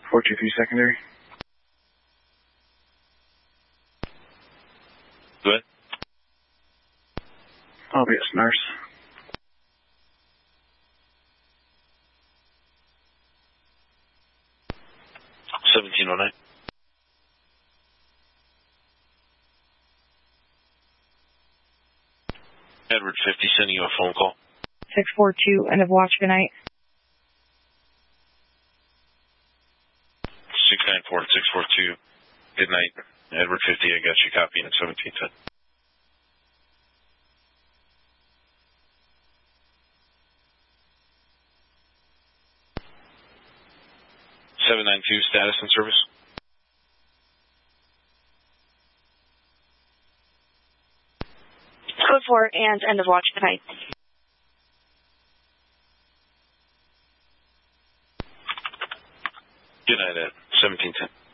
423 secondary. Go ahead. Yes, nurse. $1709. Edward 50 sending you a phone call. 642, end of watch, good night. 694-642, good night. Edward 50, I got you copying at 1710. Status and service. Code 4 and end of watch, good night. Good night, Ed. 1710.